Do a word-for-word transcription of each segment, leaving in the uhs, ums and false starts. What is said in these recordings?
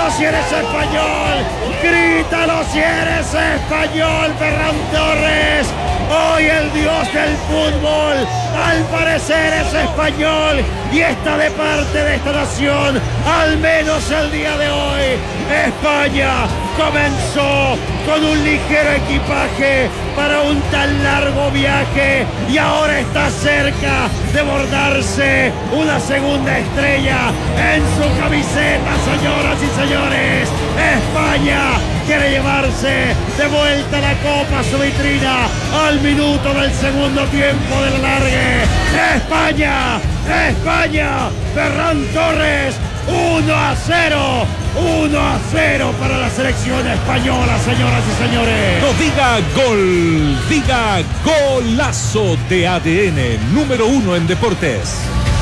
Grítalo si eres español. Grítalo si eres español, Ferran Torres. Hoy el dios del fútbol, al parecer es español y está de parte de esta nación, al menos el día de hoy. España comenzó con un ligero equipaje para un tan largo viaje y ahora está cerca de bordarse una segunda estrella en su camiseta, señoras y señores. España quiere llevarse de vuelta la copa a su vitrina al minuto del segundo tiempo del alargue. España, España, Ferran Torres, uno a cero, uno a cero para la selección española, señoras y señores. No diga gol, diga golazo de A D N, número uno en deportes.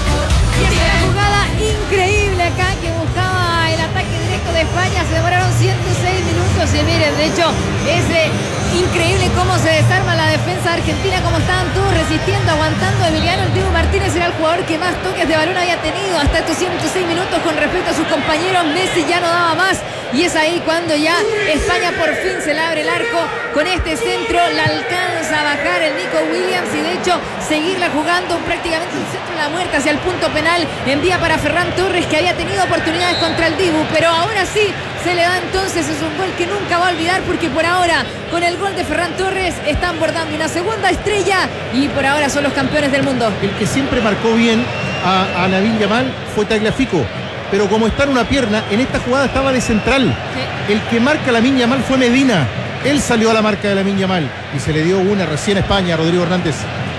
Y esta jugada increíble acá que buscaba el ataque directo de España, se demoraron ciento seis minutos y miren, de hecho, es eh, increíble cómo se desarma la defensa argentina, cómo estaban todos resistiendo, aguantando. Emiliano El Dibu Martínez era el jugador que más toques de balón había tenido hasta estos ciento seis minutos con respecto a sus compañeros. Messi ya no daba más y es ahí cuando ya España por fin se le abre el arco con este centro, la alcanza a bajar el Nico Williams y de hecho seguirla jugando prácticamente un centro de la muerte hacia el punto penal. Envía para Ferran Torres, que había tenido oportunidades contra el Dibu, pero ahora sí se le da entonces. Es un gol que nunca va a olvidar porque por ahora con el gol de Ferran Torres están bordando una segunda estrella y por ahora son los campeones del mundo. El que siempre marcó bien a, a Lamine Yamal fue Tagliafico, pero como está en una pierna, en esta jugada estaba de central. Sí. El que marca a Lamine Yamal fue Medina. Él salió a la marca de Lamine Yamal y se le dio una recién a España, Rodrigo Hernández.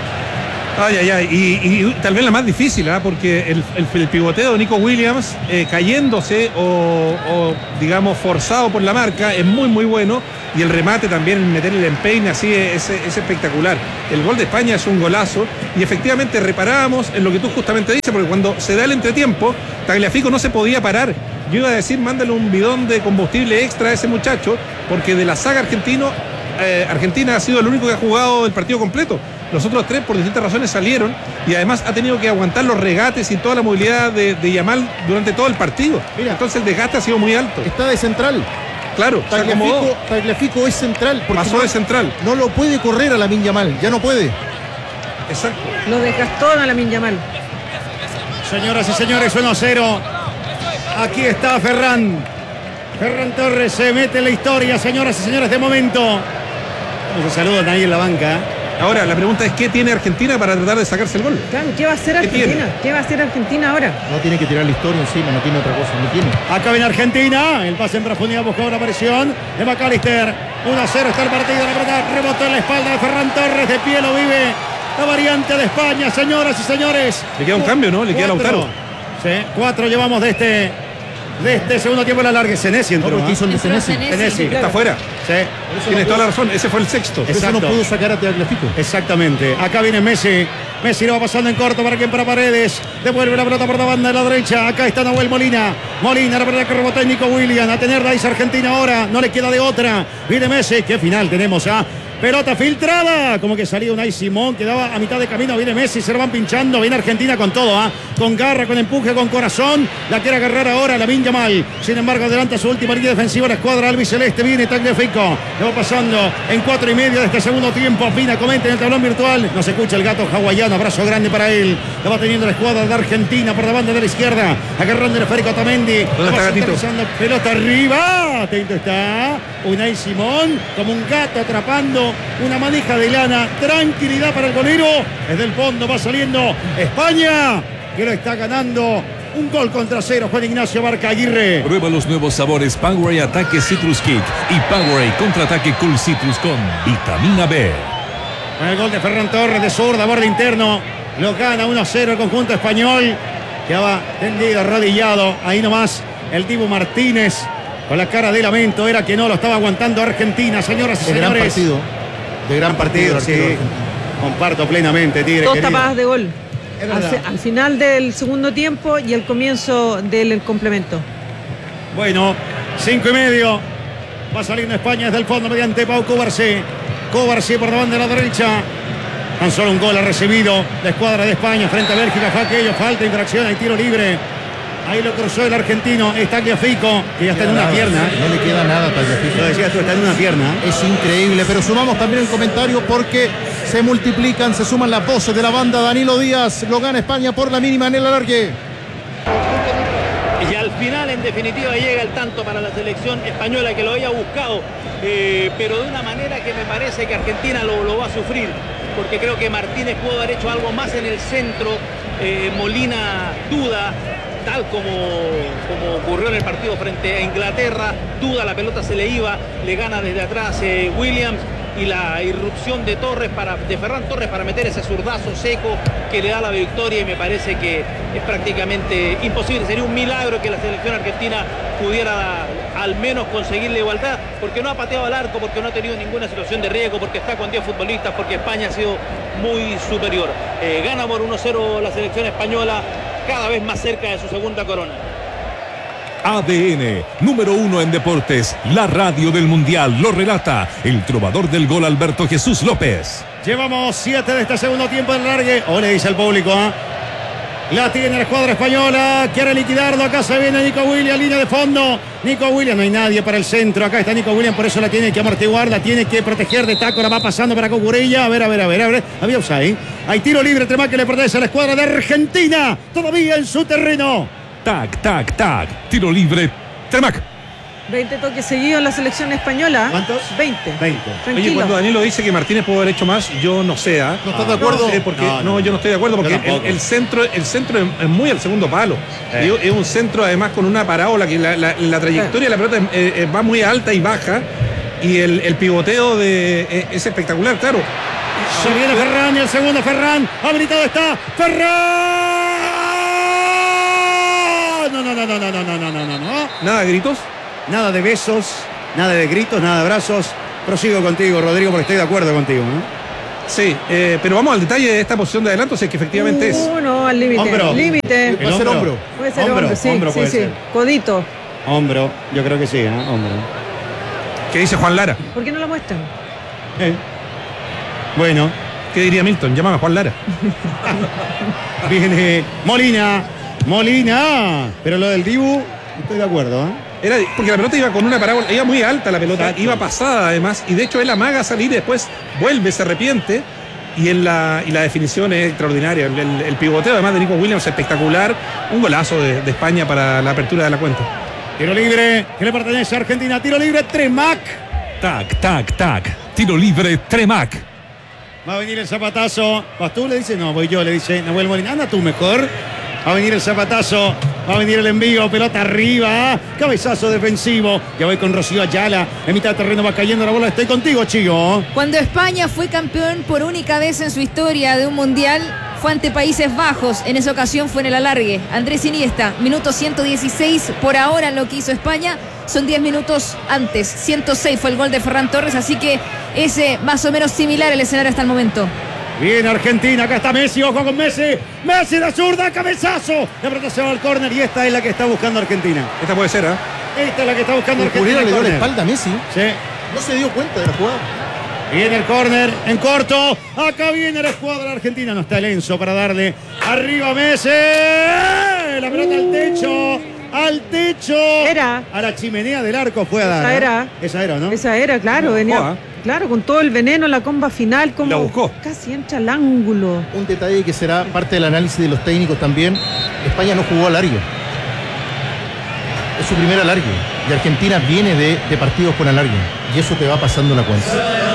Ay, ay, ay, y, y tal vez la más difícil, ¿eh? Porque el, el, el pivoteo de Nico Williams eh, cayéndose o, o digamos forzado por la marca es muy muy bueno, y el remate también, meterle el empeine así es, es espectacular. El gol de España es un golazo y efectivamente reparábamos en lo que tú justamente dices, porque cuando se da el entretiempo Tagliafico no se podía parar. Yo iba a decir, mándale un bidón de combustible extra a ese muchacho, porque de la saga argentino eh, Argentina ha sido el único que ha jugado el partido completo. Los otros tres por distintas razones salieron y además ha tenido que aguantar los regates y toda la movilidad de, de Yamal durante todo el partido. Mira, entonces el desgaste ha sido muy alto. Está de central. Claro, Tagliafico, Tagliafico es central. Pasó no, de central. No lo puede correr a Lamine Yamal, ya no puede. Exacto. Lo desgastó a Lamine Yamal. Señoras y señores, uno a cero. Aquí está Ferran. Ferran Torres se mete en la historia, señoras y señores, de momento. Se saludan ahí en la banca. Ahora, la pregunta es, ¿qué tiene Argentina para tratar de sacarse el gol? Claro, ¿qué va a hacer Argentina? ¿Qué, ¿Qué va a hacer Argentina ahora? No tiene que tirar la historia encima, no tiene otra cosa, no tiene. Acá viene Argentina, el pase en profundidad buscaba una presión de McAllister. uno a cero está el partido, la verdad, rebotó en la espalda de Ferran Torres, de pie lo vive la variante de España, señoras y señores. Le queda un cambio, ¿no? Le queda Lautaro. Sí, cuatro llevamos de este... de este segundo tiempo la larga. Senesi entró. No, ¿qué hizo el de Senesi? Senesi. Está afuera. Sí. Tienes toda la razón, ese fue el sexto. Eso no pudo sacar a Tagliafico. Exactamente. Acá viene Messi. Messi lo va pasando en corto para quien, para Paredes. Devuelve la pelota por la banda de la derecha. Acá está Nahuel Molina. Molina, la verdad que rebotó en Nico Williams. A tener la dice Argentina ahora. No le queda de otra. Viene Messi. Qué final tenemos, ¿ah? Pelota filtrada, como que salía Unai Simón, quedaba a mitad de camino, viene Messi, se lo van pinchando, viene Argentina con todo, ¿ah? Con garra, con empuje, con corazón, la quiere agarrar ahora Lamine Yamal, sin embargo adelanta su última línea defensiva la escuadra albiceleste, viene Tagliafico, le va pasando en cuatro y medio de este segundo tiempo. Opina, comenta en el tablón virtual, no se escucha el gato hawaiano, abrazo grande para él, la va teniendo la escuadra de Argentina por la banda de la izquierda, agarrando el esférico Otamendi, ¿dónde está Gatito? Pelota arriba, atento está Unai Simón, como un gato atrapando una manija de lana. Tranquilidad para el golero. Desde el fondo va saliendo España, que lo está ganando. Un gol contra cero, Juan Ignacio Barca Aguirre. Prueba los nuevos sabores Powerade Ataque Citrus Kick y Powerade Contraataque Cool Citrus con vitamina B. Con el gol de Ferran Torres de zurda, borde interno, lo gana uno a cero el conjunto español. Quedaba tendido, arrodillado. Ahí nomás el Dibu Martínez, con la cara de lamento, era que no lo estaba aguantando Argentina, señoras y de señores. Gran partido. De gran partido, partido, sí. Comparto plenamente, Tigre. Dos querido. tapadas de gol. Al, al final del segundo tiempo y el comienzo del complemento. Bueno, cinco y medio. Va saliendo España desde el fondo mediante Pau Cubarsí. Cubarsí por la banda de la derecha. Tan solo un gol ha recibido la escuadra de España frente a Bélgica. Fue aquello, falta, infracción, hay tiro libre. Ahí lo cruzó el argentino, es Tagliafico, que ya está en una nada, pierna. No le queda nada a Tagliafico. Lo decías tú, está en una pierna. Es increíble, pero sumamos también el comentario porque se multiplican, se suman las voces de la banda. Danilo Díaz lo gana España por la mínima en el alargue. Y al final, en definitiva, llega el tanto para la selección española, que lo había buscado, eh, pero de una manera que me parece que Argentina lo, lo va a sufrir, porque creo que Martínez pudo haber hecho algo más en el centro. eh, Molina duda, tal como, como ocurrió en el partido frente a Inglaterra, duda, la pelota se le iba, le gana desde atrás eh, Williams, y la irrupción de Torres para, de Ferran Torres para meter ese zurdazo seco que le da la victoria, y me parece que es prácticamente imposible. Sería un milagro que la selección argentina pudiera al menos conseguir la igualdad, porque no ha pateado al arco, porque no ha tenido ninguna situación de riesgo, porque está con diez futbolistas, porque España ha sido muy superior. Eh, gana por uno cero la selección española, cada vez más cerca de su segunda corona. A D N, número uno en deportes, la radio del mundial, lo relata el trovador del gol Alberto Jesús López. Llevamos siete de este segundo tiempo en largue. O le dice el público, ¿eh? La tiene la escuadra española, quiere liquidarlo. Acá se viene Nico Williams, línea de fondo. Nico Williams, no hay nadie para el centro. Acá está Nico Williams, por eso la tiene que amortiguar, la tiene que proteger de taco. La va pasando para Cucurella. A ver, a ver, a ver, a ver. Había offside. Hay tiro libre, Tremac, que le pertenece a la escuadra de Argentina. Todavía en su terreno. Tac, tac, tac. Tiro libre, Tremac. veinte toques seguidos en la selección española. ¿Cuántos? veinte. veinte. Tranquilo. Oye, cuando Danilo dice que Martínez pudo haber hecho más, yo no sé. ¿ah? ¿No estás de acuerdo? No sé, porque, No, no, no. yo no estoy de acuerdo, porque Yo tampoco. el, el centro, el centro es, es muy al segundo palo. Eh. Digo, es un centro además con una parábola que la, la- la trayectoria de la pelota es- es- va muy alta y baja, y el, el pivoteo de, es, es espectacular, claro. Se viene Ferran, y el segundo Ferran. Habilitado está Ferran. No, no, no, no, no, no, no, no, no, no, no. Nada de gritos. Nada de besos, nada de gritos, nada de abrazos. Prosigo contigo, Rodrigo, porque estoy de acuerdo contigo, ¿no? Sí, eh, pero vamos al detalle de esta posición de adelanto, si es que efectivamente es. Uh, no, al límite. Hombro. Límite. El Va a ser hombro. Puede ser Hombro, hombro, sí, hombro sí, puede sí. ser. Codito. Hombro, yo creo que sí, ¿eh? Hombro. ¿Qué dice Juan Lara? ¿Por qué no lo muestran? Eh. Bueno, ¿Qué diría Milton? Llámame a Juan Lara. viene Molina. Molina. Pero lo del Dibu, estoy de acuerdo, ¿eh? Era porque la pelota iba con una parábola, iba muy alta la pelota, Exacto. iba pasada además, y de hecho él amaga a salir y después vuelve, se arrepiente, y en la, y la definición es extraordinaria. El, el- el pivoteo además de Nico Williams espectacular, un golazo de, de España para la apertura de la cuenta. Tiro libre, que le pertenece a Argentina. Tiro libre, Tremac. Tac, tac, tac. Tiro libre, Tremac. Va a venir el zapatazo. ¿Vas tú? Le dice, no, voy yo, le dice Nahuel Molina. Anda tú mejor. Va a venir el zapatazo. Va a venir el envío. Pelota arriba. Cabezazo defensivo. Ya voy con Rocío Ayala. En mitad de terreno va cayendo la bola. Estoy contigo, Chigo. Cuando España fue campeón por única vez en su historia de un mundial, fue ante Países Bajos. En esa ocasión fue en el alargue. Andrés Iniesta, minuto ciento dieciséis. Por ahora lo que hizo España son diez minutos antes. ciento seis fue el gol de Ferran Torres, así que es eh, más o menos similar el escenario hasta el momento. Viene Argentina. Acá está Messi. Ojo con Messi. Messi de zurda. Cabezazo. La pelota se va al córner y esta es la que está buscando Argentina. Esta puede ser, ¿ah? Esta es la que está buscando Argentina. Curera le dio la córner. espalda a Messi. Sí. No se dio cuenta de la jugada. Viene el córner en corto. Acá viene la escuadra argentina. No está el Enzo para darle. Arriba Messi. La pelota al techo. Al techo. Era. A la chimenea del arco fue a dar. Esa ¿eh? era. Esa era, ¿no? Esa era, claro, venía. ah. Claro, con todo el veneno, la comba final, como La buscó. casi entra al ángulo. Un detalle que será parte del análisis de los técnicos también. España no jugó alargue. Es su primer alargue. Y Argentina viene de, de partidos con alargue. Y eso te va pasando la cuenta.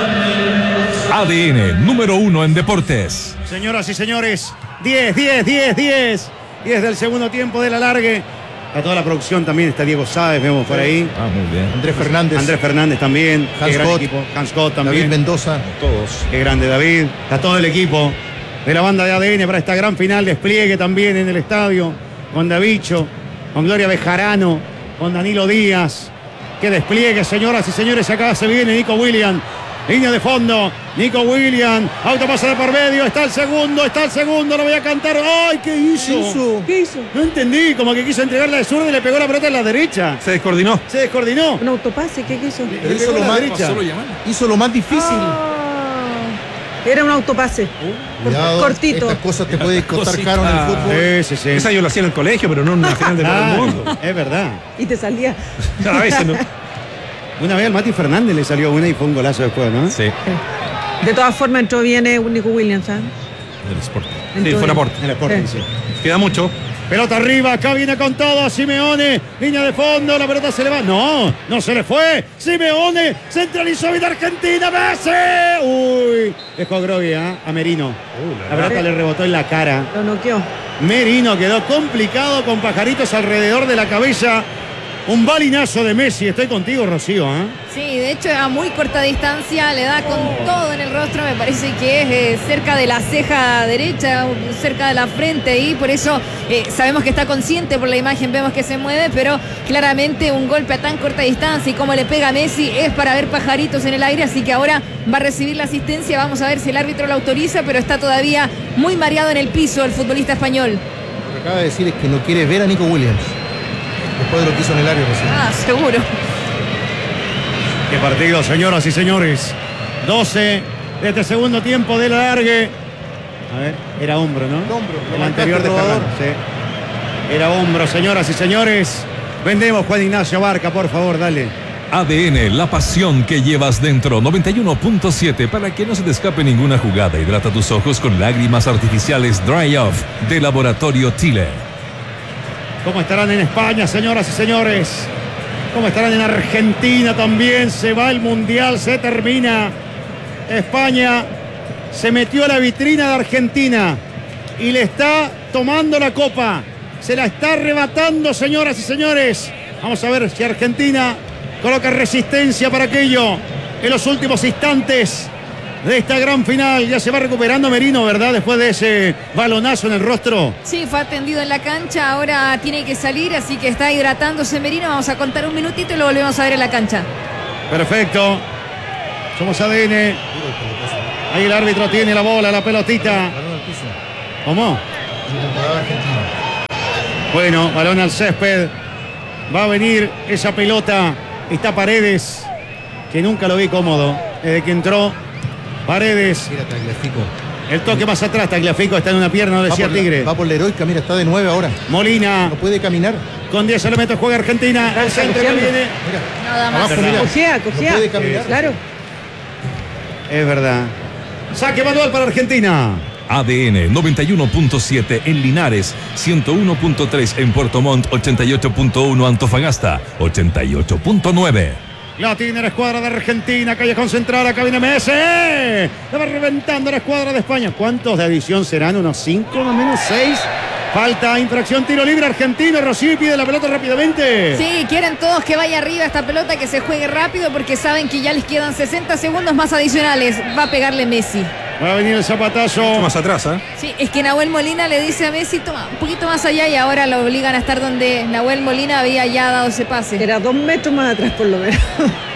A D N, número uno en deportes. Señoras y señores, diez, diez, diez, diez. diez del segundo tiempo del alargue. Está toda la producción también. Está Diego Sáez, vemos por ahí. Ah, muy bien. Andrés Fernández, Andrés Fernández también. Qué Hans gran Scott, equipo. Hans Scott David también. Mendoza. Todos. Qué grande David. Está todo el equipo de la banda de A D N para esta gran final. Despliegue también en el estadio. Con Davicho, con Gloria Bejarano, con Danilo Díaz. Qué despliegue, señoras y señores. Acá se viene Nico Williams. Línea de fondo. Nico Williams. Auto pasa de por medio. Está el segundo. Está el segundo. Lo voy a cantar. ¡Ay, qué hizo! ¿Qué hizo? No entendí. Como que quiso entregarla de zurda y le pegó la pelota en la derecha. Se descoordinó. Se descoordinó. Un autopase, ¿qué quiso? Le Pero hizo pegó lo, en la más, derecha. hizo lo más difícil. Ah, Era un autopase. Cuidado, cortito. Estas cosas te pueden costar caro en el fútbol. Sí, sí, sí. Esa yo lo hacía en el colegio, pero no en una final de todo el mundo. Es verdad. Y te salía. A veces no. Una vez al Mati Fernández le salió una y fue un golazo después, ¿no? Sí, De todas formas entró bien eh, Nico Williams, ¿sabes? del Sporting. Sí, fue un aporte. En el Sporting, sí. Queda mucho. Pelota arriba, acá viene con todo Simeone, línea de fondo, la pelota se le va. No, no se le fue. Simeone centralizó bien Argentina, Messi. Uy, dejó Grogui ¿eh? a Merino. Uh, la pelota le rebotó en la cara. Lo noqueó. Merino quedó complicado con pajaritos alrededor de la cabeza. Un balinazo de Messi. Estoy contigo, Rocío. ¿eh? Sí, de hecho a muy corta distancia le da con todo en el rostro, me parece que es eh, cerca de la ceja derecha, cerca de la frente y por eso eh, sabemos que está consciente por la imagen, vemos que se mueve, pero claramente un golpe a tan corta distancia y como le pega a Messi es para ver pajaritos en el aire, así que ahora va a recibir la asistencia, vamos a ver si el árbitro lo autoriza, pero está todavía muy mareado en el piso el futbolista español. Lo que acaba de decir es que no quiere ver a Nico Williams. Después de lo que hizo en el área recién. Ah, seguro. Qué partido, señoras y señores. doce de este segundo tiempo de la largue. A ver, era hombro, ¿no? Hombro, el lo anterior de marcaste, Ferran, sí. Era hombro, señoras y señores. Vendemos Juan Ignacio Barca, por favor, dale. A D N, la pasión que llevas dentro. noventa y uno punto siete para que no se te escape ninguna jugada. Hidrata tus ojos con lágrimas artificiales Dry Off de Laboratorio Chile. ¿Cómo estarán en España, señoras y señores? ¿Cómo estarán en Argentina también? Se va el Mundial, se termina. España se metió a la vitrina de Argentina y le está tomando la copa. Se la está arrebatando, señoras y señores. Vamos a ver si Argentina coloca resistencia para aquello en los últimos instantes de esta gran final. Ya se va recuperando Merino, ¿verdad? Después de ese balonazo en el rostro. Sí, fue atendido en la cancha, ahora tiene que salir, así que está hidratándose Merino. Vamos a contar un minutito y lo volvemos a ver en la cancha. Perfecto. Somos A D N. Ahí el árbitro tiene la bola, la pelotita. ¿Cómo? Bueno, balón al césped. Va a venir esa pelota. Está Paredes, que nunca lo vi cómodo desde que entró. Paredes. Mira, Tagliafico. El toque más atrás, Tagliafico está en una pierna, no decía Tigre. Va por la heroica, mira, está de nueve ahora. Molina. No puede caminar. Con diez elementos juega Argentina. El centro que viene. Mira. Nada más. Abajo, mira. Cogea, cogea. No puede caminar. Claro. Es verdad. Saque manual para Argentina. A D N noventa y uno punto siete en Linares, ciento uno punto tres en Puerto Montt, ochenta y ocho punto uno Antofagasta, ochenta y ocho punto nueve. La tiene la escuadra de Argentina, Callejón Central, acá viene Messi. Le va reventando la escuadra de España. ¿Cuántos de adición serán? ¿Unos cinco, más o menos seis? Falta, infracción, tiro libre argentino. Rocío pide la pelota rápidamente. Sí, quieren todos que vaya arriba esta pelota, que se juegue rápido porque saben que ya les quedan sesenta segundos más adicionales. Va a pegarle Messi. Va a venir el zapatazo. Más atrás, ¿eh? Sí, es que Nahuel Molina le dice a Messi, toma, un poquito más allá y ahora lo obligan a estar donde Nahuel Molina había ya dado ese pase. Era dos metros más atrás por lo menos.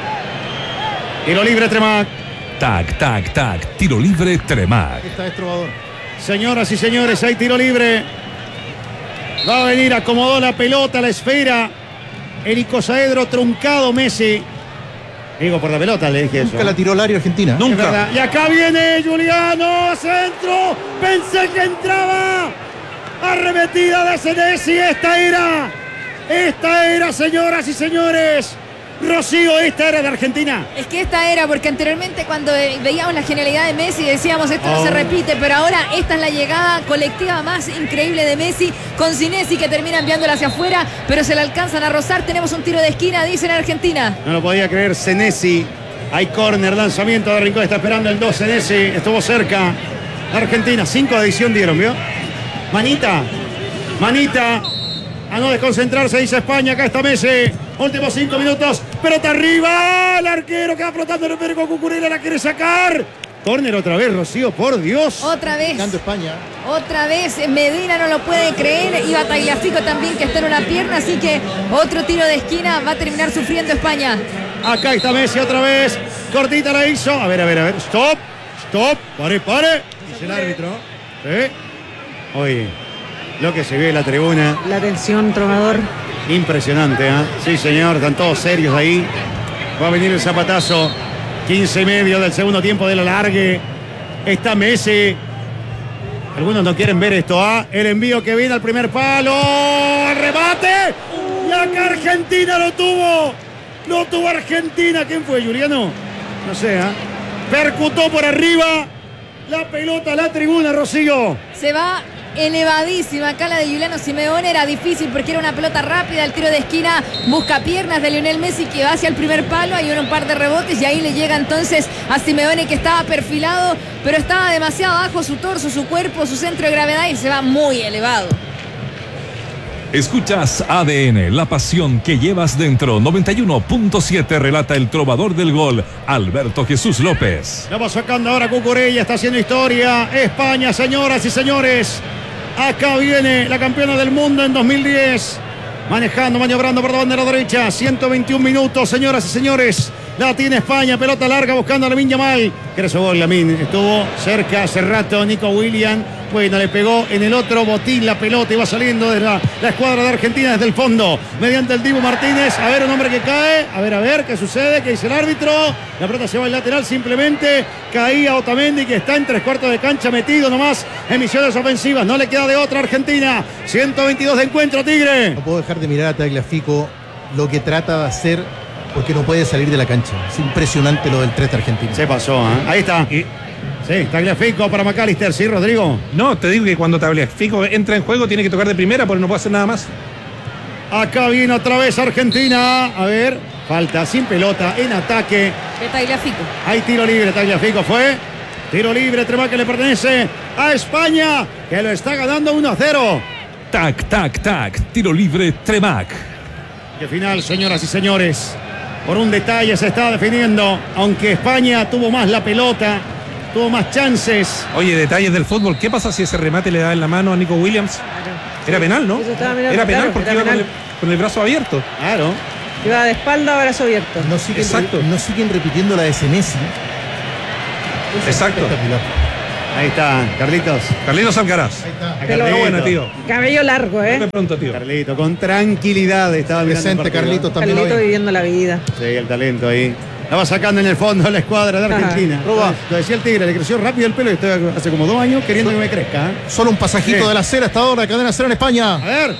Tiro libre, Tremac. Tac, tac, tac. Tiro libre Tremac. Aquí está Estrobador. Señoras y señores, hay tiro libre. Va a venir, acomodó la pelota, la esfera. El icosaedro truncado Messi. Digo, por la pelota le dije eso. Nunca la tiró al área Argentina. Es verdad. Y acá viene Juliano, centro. Pensé que entraba. Arremetida de Senesi. Esta era. Esta era, señoras y señores. Rocío, esta era de Argentina. Es que esta era, porque anteriormente cuando veíamos la genialidad de Messi decíamos esto no Oh. se repite, pero ahora esta es la llegada colectiva más increíble de Messi con Senesi que termina enviándola hacia afuera, pero se la alcanzan a rozar. Tenemos un tiro de esquina, dicen Argentina. No lo podía creer, Senesi. Hay córner, lanzamiento de Rincón. Está esperando el dos, Senesi. Estuvo cerca. Argentina, cinco de adición dieron, ¿vio? Manita. Manita. A no desconcentrarse, dice España. Acá está Messi. Últimos cinco minutos. Pelota arriba. El arquero queda flotando en el Perico Cucurella. La quiere sacar. Córner otra vez, Rocío, por Dios. Otra vez. Buscando España. Otra vez, Medina no lo puede creer. Iba Tagliafico también, que está en una pierna. Así que otro tiro de esquina va a terminar sufriendo España. Acá está Messi otra vez. Cortita la hizo. A ver, a ver, a ver. Stop. Stop. Pare, pare. Dice el árbitro. ¿Sí? Oye, lo que se ve en la tribuna. La tensión, Trovador. Impresionante, ¿eh? Sí, señor. Están todos serios ahí. Va a venir el zapatazo. quince y medio del segundo tiempo de la largue. Está Messi. Algunos no quieren ver esto, ¿ah? El envío que viene al primer palo. ¡El remate! Y acá Argentina lo tuvo. Lo tuvo Argentina. ¿Quién fue, Juliano? No sé, ¿ah? Percutó por arriba. La pelota a la tribuna, Rocío. Se va elevadísima. Acá la de Juliano Simeone era difícil porque era una pelota rápida. El tiro de esquina busca piernas de Lionel Messi que va hacia el primer palo. Hay un par de rebotes y ahí le llega entonces a Simeone, que estaba perfilado, pero estaba demasiado bajo su torso, su cuerpo, su centro de gravedad, y se va muy elevado. Escuchas A D N, la pasión que llevas dentro. noventa y uno punto siete relata el trovador del gol, Alberto Jesús López. La va sacando ahora Cucurella, está haciendo historia. España, señoras y señores. Acá viene la campeona del mundo en dos mil diez. Manejando, maniobrando por la bandera derecha. ciento veintiún minutos, señoras y señores. La tiene España, pelota larga buscando a Lamine Yamal. Creció gol, Lamine. Estuvo cerca hace rato Nico Williams. Bueno, le pegó en el otro botín la pelota y va saliendo de la, la escuadra de Argentina desde el fondo. Mediante el Dibu Martínez. A ver, un hombre que cae. A ver, a ver, ¿qué sucede? ¿Qué dice el árbitro? La pelota se va al lateral simplemente. Caía Otamendi, que está en tres cuartos de cancha metido nomás en misiones ofensivas. No le queda de otra Argentina. ciento veintidós de encuentro, Tigre. No puedo dejar de mirar a Tagliafico lo que trata de hacer, porque no puede salir de la cancha. Es impresionante lo del tres de Argentina. Se pasó, ¿eh? Ahí está. Y... sí, Tagliafico para McAllister, ¿sí, Rodrigo? No, te digo que cuando Tagliafico entra en juego tiene que tocar de primera porque no puede hacer nada más. Acá viene otra vez Argentina. A ver, falta sin pelota en ataque. De Tagliafico. Hay tiro libre, Tagliafico fue. Tiro libre, Tremac, que le pertenece a España, que lo está ganando uno a cero. Tac, tac, tac, tiro libre Tremac. Que final, señoras y señores. Por un detalle se está definiendo, aunque España tuvo más la pelota, tuvo más chances. Oye, detalles del fútbol. ¿Qué pasa si ese remate le da en la mano a Nico Williams? Era penal, ¿no? Eso estaba mirando, Era penal claro, porque era iba penal. Con, el, con el brazo abierto. Claro. Iba de espalda a brazo abierto. No siguen, Exacto. no siguen repitiendo la de Senesi. Es Exacto. espectacular. Ahí está, Carlitos. Carlitos Alcaraz. Ahí está. Pero Qué bueno, tío. Cabello largo, Vuelve ¿eh? pronto, tío. Carlito, con tranquilidad estaba mirando el Presente partido. Carlitos también Carlito hoy. viviendo la vida. Sí, el talento ahí. La va sacando en el fondo la escuadra de Argentina. Ajá. Roba. Lo decía el Tigre, le creció rápido el pelo y estoy hace como dos años queriendo que me crezca. ¿eh? Solo un pasajito Sí. de la cera hasta ahora, cadena cero en España. A ver.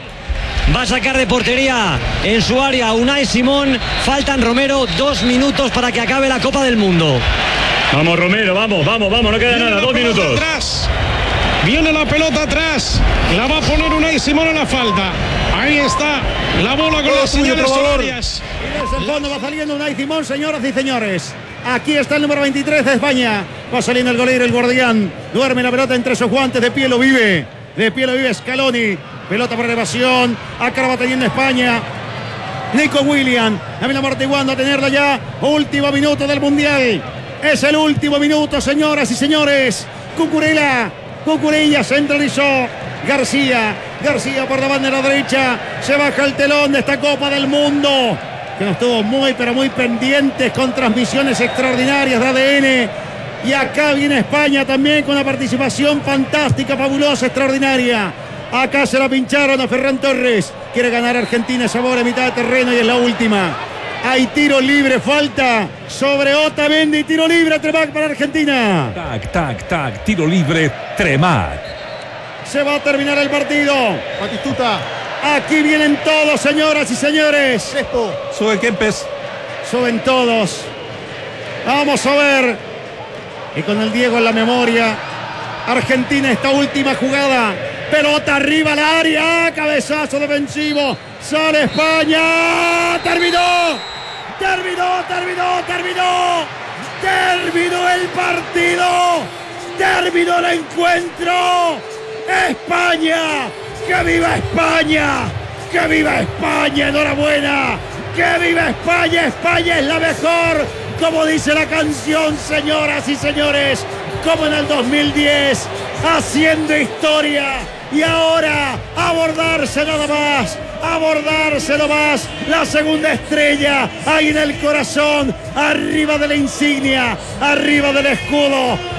Va a sacar de portería en su área Unai Simón. Faltan, Romero, dos minutos para que acabe la Copa del Mundo. Vamos, Romero, vamos, vamos, vamos, no queda nada, dos minutos. Atrás. Viene la pelota atrás. La va a poner Unai Simón a la falta. Ahí está la bola con las señales horarias. Y desde el fondo va saliendo Unai Simón, señoras y señores. Aquí está el número veintitrés de España. Va saliendo el golero, el guardián. Duerme la pelota entre sus guantes. De pie lo vive. De pie lo vive Scaloni. Pelota por elevación. Acá la va teniendo España. Nico Williams. También amortiguando a tenerla ya. Último minuto del Mundial. Es el último minuto, señoras y señores. Cucurella. Cucurella centralizó. García. García por la bandera derecha. Se baja el telón de esta Copa del Mundo, que nos estuvo muy, pero muy pendientes con transmisiones extraordinarias de A D N. Y acá viene España también con una participación fantástica, fabulosa, extraordinaria. Acá se la pincharon a Ferran Torres. Quiere ganar Argentina esa bola en mitad de terreno y es la última. Hay tiro libre, falta sobre Otamendi. Tiro libre, Tremac para Argentina. Tac, tac, tac, tiro libre Tremac. Se va a terminar el partido. Batistuta. Aquí vienen todos, señoras y señores. Crespo. Sube Kempes. Suben todos. Vamos a ver. Y con el Diego en la memoria. Argentina, esta última jugada. Pelota arriba al área. Cabezazo defensivo. Sale España. Terminó. Terminó, terminó, terminó. Terminó el partido. Terminó el encuentro. España. ¡Que viva España! ¡Que viva España! ¡Enhorabuena! ¡Que viva España! ¡España es la mejor! Como dice la canción, señoras y señores, como en el dos mil diez, haciendo historia. Y ahora, abordarse nada más, abordarse nomás, la segunda estrella, ahí en el corazón, arriba de la insignia, arriba del escudo,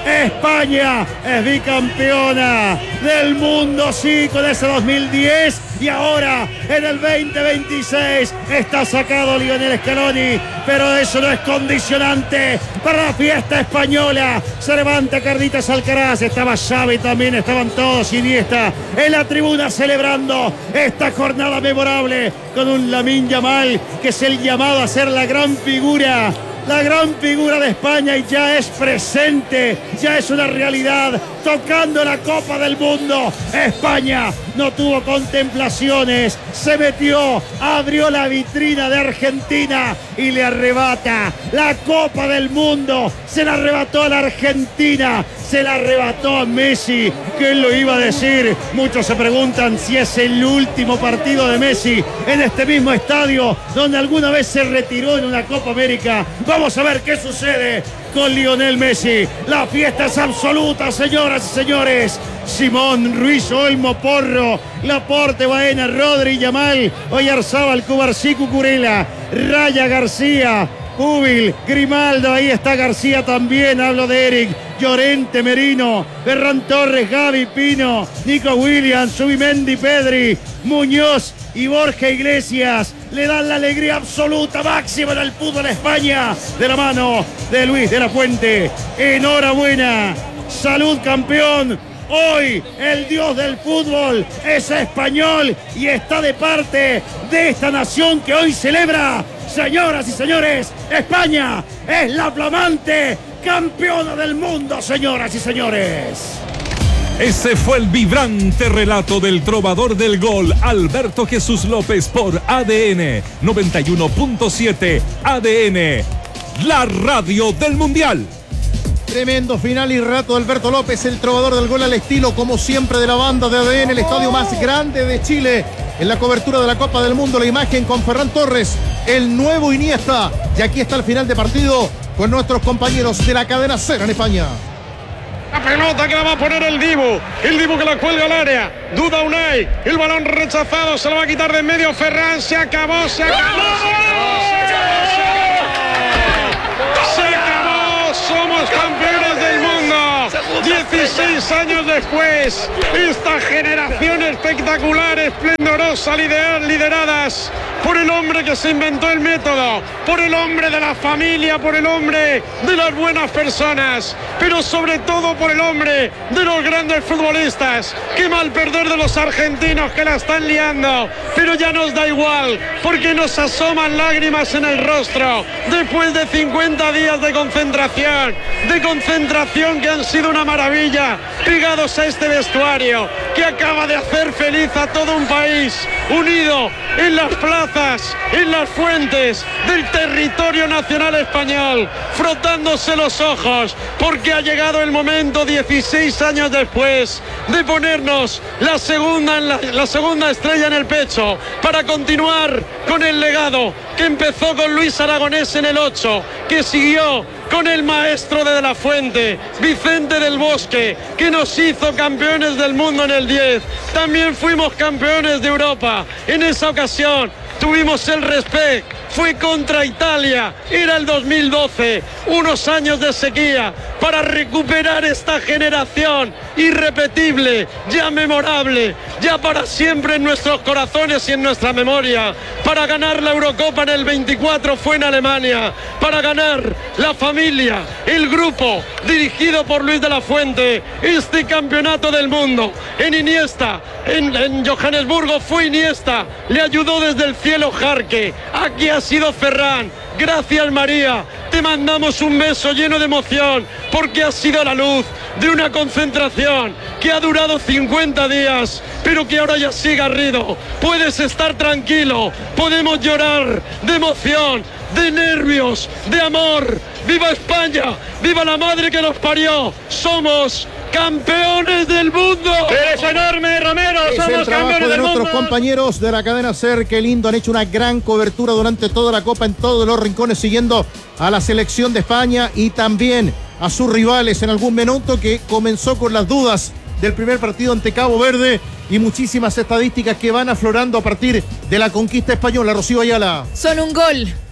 España es bicampeona del mundo, sí, con ese dos mil diez, y ahora en el veinte veintiséis está sacado Lionel Scaloni, pero eso no es condicionante para la fiesta española. Se levanta Carlitos Alcaraz, estaba Xavi también, estaban todos, Iniesta en la tribuna celebrando esta jornada memorable con un Lamine Yamal que es el llamado a ser la gran figura. La gran figura de España, y ya es presente, ya es una realidad, tocando la Copa del Mundo. España no tuvo contemplaciones, se metió, abrió la vitrina de Argentina y le arrebata la Copa del Mundo. Se la arrebató a la Argentina, se la arrebató a Messi. ¿Quién lo iba a decir? Muchos se preguntan si es el último partido de Messi en este mismo estadio donde alguna vez se retiró en una Copa América. Vamos a ver qué sucede con Lionel Messi. La fiesta es absoluta, señoras y señores. Simón, Ruiz, Olmo, Porro, Laporte, Baena, Rodri, Yamal, Oyarzábal, Cubarsí, Cucurella, Raya, García, Úbil, Grimaldo, ahí está García también, hablo de Eric, Llorente, Merino, Ferran Torres, Gavi, Pino, Nico Williams, Subimendi, Pedri, Muñoz y Borja Iglesias le dan la alegría absoluta máxima en el fútbol España de la mano de Luis de la Fuente. Enhorabuena, salud campeón. Hoy el dios del fútbol es español y está de parte de esta nación que hoy celebra. Señoras y señores, España es la flamante campeona del mundo, señoras y señores. Ese fue el vibrante relato del trovador del gol, Alberto Jesús López, por A D N noventa y uno punto siete. A D N, la radio del Mundial. Tremendo final y relato de Alberto López, el trovador del gol al estilo, como siempre, de la banda de A D N, el estadio más grande de Chile. En la cobertura de la Copa del Mundo, la imagen con Ferran Torres, el nuevo Iniesta. Y aquí está el final de partido con nuestros compañeros de la cadena Ser en España. La pelota que la va a poner el Dibu. El Dibu que la cuelga al área. Duda Unai. El balón rechazado. Se lo va a quitar de en medio Ferran. Se acabó, se acabó. Se acabó, se acabó. Se acabó. Somos campeones del mundo. dieciséis años después. Esta generación espectacular, esplendorosa, lideradas por el hombre que se inventó el método, por el hombre de la familia, por el hombre de las buenas personas, pero sobre todo por el hombre de los grandes futbolistas. Qué mal perder de los argentinos que la están liando, pero ya nos da igual, porque nos asoman lágrimas en el rostro después de cincuenta días de concentración, de concentración que han sido una maravilla, pegados a este vestuario que acaba de hacer feliz a todo un país, unido en las plazas, en las fuentes del territorio nacional español, frotándose los ojos, porque ha llegado el momento, dieciséis años después, de ponernos la segunda, la, la segunda estrella en el pecho, para continuar con el legado que empezó con Luis Aragonés en el ocho, que siguió con el maestro de, de la Fuente, Vicente del Bosque, que nos hizo campeones del mundo en el diez. También fuimos campeones de Europa. En esa ocasión tuvimos el respect, fue contra Italia, era el dos mil doce, unos años de sequía para recuperar esta generación irrepetible, ya memorable, ya para siempre en nuestros corazones y en nuestra memoria. Para ganar la Eurocopa en el veinticuatro fue en Alemania, para ganar la familia, el grupo dirigido por Luis de la Fuente, este campeonato del mundo. En Iniesta, en, en Johannesburgo fue Iniesta, le ayudó desde el cielo Jarque, aquí ha sido Ferran. Gracias, María, te mandamos un beso lleno de emoción, porque has sido la luz de una concentración que ha durado cincuenta días, pero que ahora ya sí, Garrido, puedes estar tranquilo, podemos llorar de emoción, de nervios, de amor. ¡Viva España! ¡Viva la madre que nos parió! ¡Somos campeones del mundo! ¡Eres enorme, Romero! Es ¡Somos el trabajo campeones de del nuestros mundo! compañeros de la cadena Ser. Qué lindo, han hecho una gran cobertura durante toda la Copa en todos los rincones, siguiendo a la selección de España y también a sus rivales en algún minuto, que comenzó con las dudas del primer partido ante Cabo Verde, y muchísimas estadísticas que van aflorando a partir de la conquista española. Rocío Ayala. Son un gol.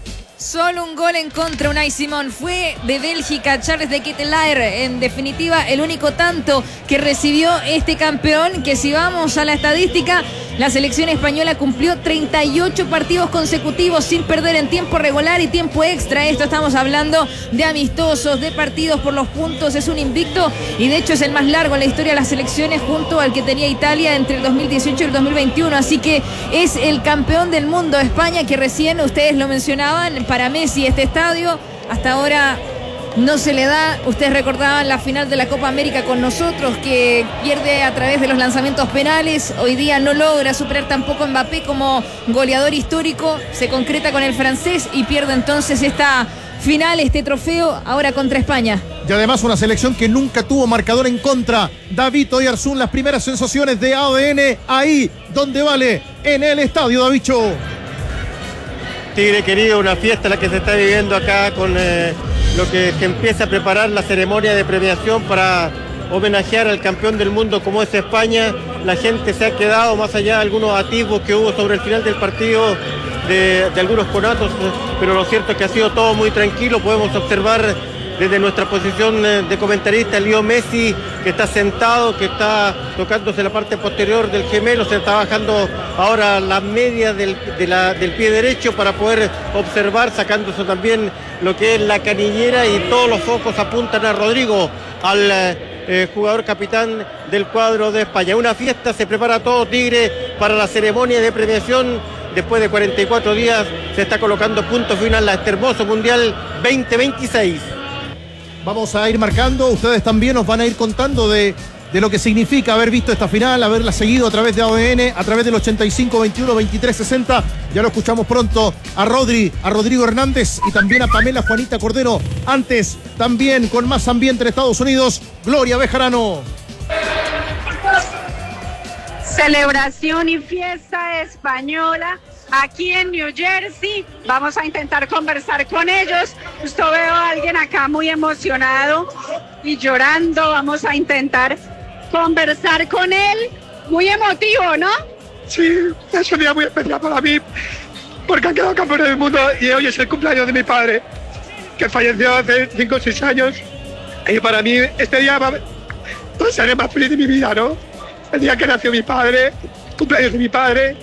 Solo un gol en contra, Unai Simón. Fue de Bélgica, Charles de Ketelaere. En definitiva, el único tanto que recibió este campeón, que si vamos a la estadística, la selección española cumplió treinta y ocho partidos consecutivos sin perder en tiempo regular y tiempo extra. Esto estamos hablando de amistosos, de partidos por los puntos. Es un invicto y de hecho es el más largo en la historia de las selecciones, junto al que tenía Italia entre el dos mil dieciocho y el dos mil veintiuno. Así que es el campeón del mundo España, que recién ustedes lo mencionaban. Para Messi este estadio hasta ahora no se le da. Ustedes recordaban la final de la Copa América con nosotros, que pierde a través de los lanzamientos penales. Hoy día no logra superar tampoco Mbappé como goleador histórico. Se concreta con el francés y pierde entonces esta final, este trofeo, ahora contra España. Y además una selección que nunca tuvo marcador en contra. David Oyarzún, las primeras sensaciones de A D N ahí donde vale, en el estadio Davicho. Tigre querido, una fiesta la que se está viviendo acá con eh, lo que se empieza a preparar la ceremonia de premiación para homenajear al campeón del mundo como es España. La gente se ha quedado, más allá de algunos atisbos que hubo sobre el final del partido, de, de algunos conatos, pero lo cierto es que ha sido todo muy tranquilo. Podemos observar desde nuestra posición de comentarista Leo Messi, que está sentado, que está tocándose la parte posterior del gemelo, se está bajando ahora la media del, de la, del pie derecho para poder observar, sacándose también lo que es la canillera, y todos los focos apuntan a Rodrigo, al eh, jugador capitán del cuadro de España. Una fiesta, se prepara todo Tigre para la ceremonia de premiación. Después de cuarenta y cuatro días se está colocando punto final a este hermoso Mundial veinte veintiséis. Vamos a ir marcando, ustedes también nos van a ir contando de, de lo que significa haber visto esta final, haberla seguido a través de A D N, a través del ochenta y cinco veintiuno veintitrés sesenta. Ya lo escuchamos pronto a Rodri, a Rodrigo Hernández y también a Pamela Juanita Cordero. Antes, también con más ambiente en Estados Unidos, Gloria Bejarano. Celebración y fiesta española aquí en New Jersey. Vamos a intentar conversar con ellos. Justo veo a alguien acá muy emocionado y llorando. Vamos a intentar conversar con él. Muy emotivo, ¿no? Sí, es un día muy especial para mí, porque han quedado campeones del mundo y hoy es el cumpleaños de mi padre, que falleció hace cinco o seis años. Y para mí este día va a ser el más feliz de mi vida, ¿no? El día que nació mi padre, cumpleaños de mi padre.